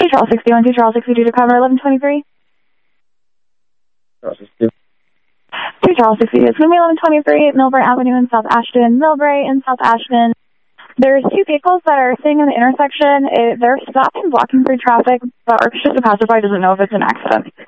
Charles 61, 2 Charles 62 to cover 1123. Charles 62. 2 Charles 62. It's going to be 1123 Millbrae Avenue in South Ashton. Millbrae in South Ashton. There's two vehicles that are sitting in the intersection. They're stopped and blocking through traffic, but it's just a passerby doesn't know if it's an accident.